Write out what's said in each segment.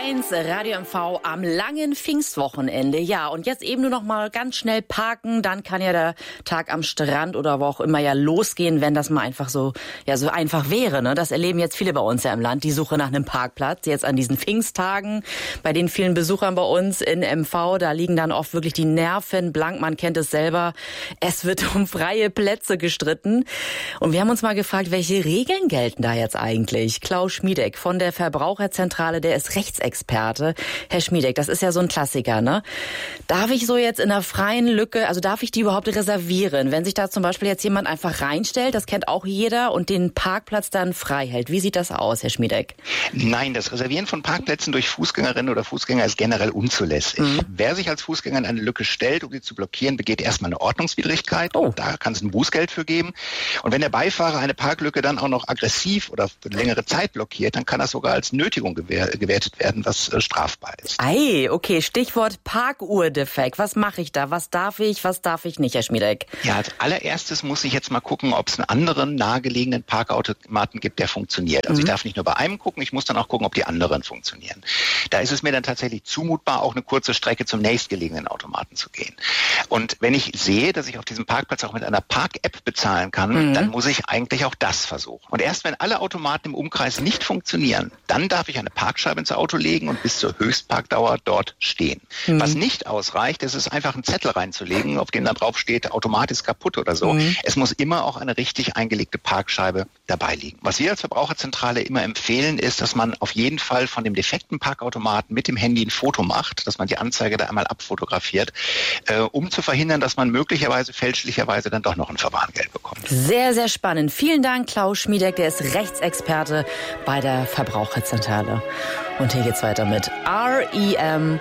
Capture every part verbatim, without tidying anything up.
eins, Radio M V am langen Pfingstwochenende. Ja, und jetzt eben nur noch mal ganz schnell parken, dann kann ja der Tag am Strand oder wo auch immer ja losgehen, wenn das mal einfach so, ja, so einfach wäre, ne? Das erleben jetzt viele bei uns ja im Land, die Suche nach einem Parkplatz. Jetzt an diesen Pfingsttagen, bei den vielen Besuchern bei uns in M V, da liegen dann oft wirklich die Nerven blank. Man kennt es selber. Es wird um freie Plätze gestritten. Und wir haben uns mal gefragt, welche Regeln gelten da jetzt eigentlich? Klaus Schmiedek von der Verbraucherzentrale, der ist Rechtsexperte. Herr Schmiedek, das ist ja so ein Klassiker, ne? Darf ich so jetzt in einer freien Lücke, also darf ich die überhaupt reservieren? Wenn sich da zum Beispiel jetzt jemand einfach reinstellt, das kennt auch jeder, und den Parkplatz dann frei hält. Wie sieht das aus, Herr Schmiedek? Nein, das Reservieren von Parkplätzen durch Fußgängerinnen oder Fußgänger ist generell unzulässig. Mhm. Wer sich als Fußgänger in eine Lücke stellt, um sie zu blockieren, begeht erstmal eine Ordnungswidrigkeit. Oh. Da kann es ein Bußgeld für geben. Und wenn der Beifahrer eine Parklücke dann auch noch aggressiv oder für längere Zeit blockiert, dann kann das sogar als Nötigung gewähr- gewertet werden, was äh, strafbar ist. Ei, okay, Stichwort Parkuhrdefekt. Was mache ich da? Was darf ich, was darf ich nicht, Herr Schmiedek? Ja, als allererstes muss ich jetzt mal gucken, ob es einen anderen nahegelegenen Parkautomaten gibt, der funktioniert. Also mhm. ich darf nicht nur bei einem gucken, ich muss dann auch gucken, ob die anderen funktionieren. Da ist es mir dann tatsächlich zumutbar, auch eine kurze Strecke zum nächstgelegenen Automaten zu gehen. Und wenn ich sehe, dass ich auf diesem Parkplatz auch mit einer Park-App bezahlen kann, mhm. dann muss ich eigentlich auch das versuchen. Und erst wenn alle Automaten im Umkreis nicht funktionieren, dann darf ich eine Parkscheibe ins Auto legen und bis zur Höchstparkdauer dort stehen. Mhm. Was nicht ausreicht, ist es einfach einen Zettel reinzulegen, auf dem dann drauf steht, Automat ist kaputt oder so. Mhm. Es muss immer auch eine richtig eingelegte Parkscheibe dabei liegen. Was wir als Verbraucherzentrale immer empfehlen, ist, dass man auf jeden Fall von dem defekten Parkautomaten mit dem Handy ein Foto macht, dass man die Anzeige da einmal abfotografiert, äh, um zu verhindern, dass man möglicherweise fälschlicherweise dann doch noch ein Verwarngeld bekommt. Sehr, sehr spannend. Vielen Dank, Klaus Schmiedek, der ist Rechtsexperte bei der Verbraucherzentrale. Und hier geht's weiter mit R E M,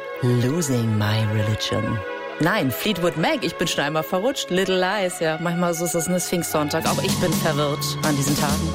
Losing My Religion. Nein, Fleetwood Mac, ich bin schon einmal verrutscht. Little Lies, ja. Manchmal ist es ein Pfingstsonntag. Auch ich bin verwirrt an diesen Tagen.